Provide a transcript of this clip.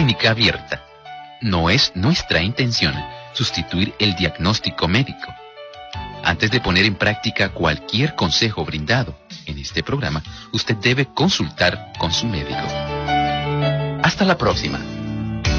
clínica abierta. No es nuestra intención sustituir el diagnóstico médico. Antes de poner en práctica cualquier consejo brindado en este programa, usted debe consultar con su médico. Hasta la próxima.